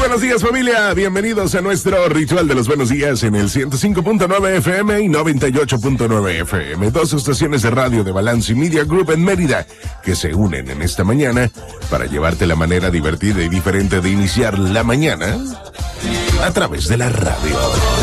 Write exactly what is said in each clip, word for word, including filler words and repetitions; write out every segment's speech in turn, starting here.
buenos días, familia. Bienvenidos a nuestro ritual de los buenos días en el ciento cinco punto nueve F M y noventa y ocho punto nueve F M. Dos estaciones de radio de Balance y Media Group en Mérida que se unen en esta mañana para llevarte la manera divertida y diferente de iniciar la mañana a través de la radio.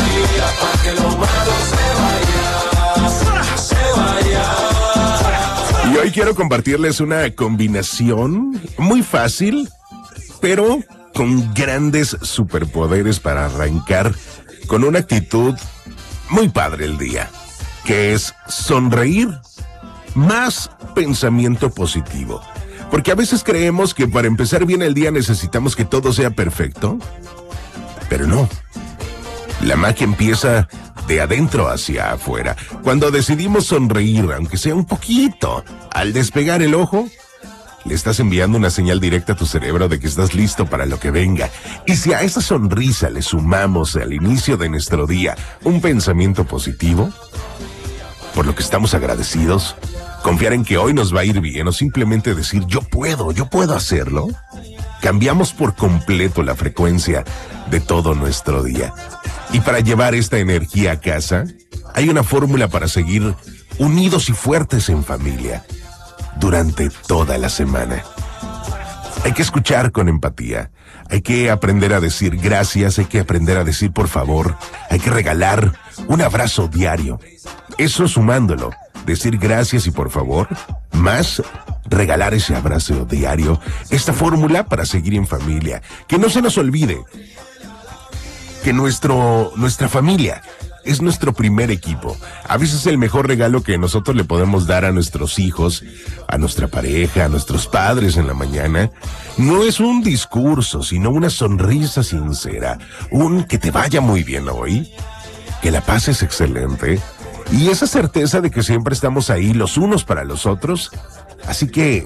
Y hoy quiero compartirles una combinación muy fácil, pero con grandes superpoderes para arrancar con una actitud muy padre el día, que es sonreír más pensamiento positivo. Porque a veces creemos que para empezar bien el día necesitamos que todo sea perfecto, pero no. La magia empieza de adentro hacia afuera. Cuando decidimos sonreír, aunque sea un poquito, al despegar el ojo, le estás enviando una señal directa a tu cerebro de que estás listo para lo que venga. Y si a esa sonrisa le sumamos al inicio de nuestro día un pensamiento positivo, por lo que estamos agradecidos, confiar en que hoy nos va a ir bien o simplemente decir yo puedo, yo puedo hacerlo, cambiamos por completo la frecuencia de todo nuestro día. Y para llevar esta energía a casa, hay una fórmula para seguir unidos y fuertes en familia durante toda la semana. Hay que escuchar con empatía, hay que aprender a decir gracias, hay que aprender a decir por favor, hay que regalar un abrazo diario. Eso sumándolo, decir gracias y por favor, más regalar ese abrazo diario, esta fórmula para seguir en familia. Que no se nos olvide que nuestro, nuestra familia es nuestro primer equipo. A veces el mejor regalo que nosotros le podemos dar a nuestros hijos, a nuestra pareja, a nuestros padres en la mañana, no es un discurso, sino una sonrisa sincera, un que te vaya muy bien hoy, que la pases excelente, y esa certeza de que siempre estamos ahí los unos para los otros. Así que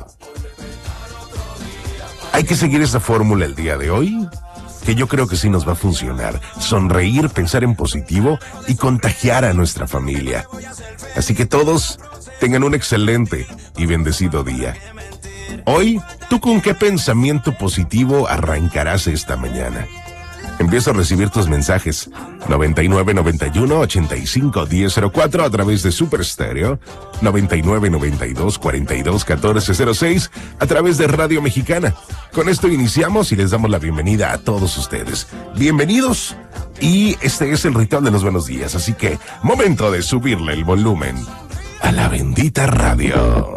hay que seguir esa fórmula el día de hoy, que yo creo que sí nos va a funcionar. Sonreír, pensar en positivo y contagiar a nuestra familia. Así que todos tengan un excelente y bendecido día. Hoy, ¿tú con qué pensamiento positivo arrancarás esta mañana? Empiezo a recibir tus mensajes noventa y nueve noventa y uno ochenta y cinco diez cero cuatro a través de Super Stereo, noventa y nueve noventa y dos cuarenta y dos catorce cero seis a través de Radio Mexicana. Con esto iniciamos y les damos la bienvenida a todos ustedes. Bienvenidos, y este es el ritual de los buenos días, así que momento de subirle el volumen a la bendita radio.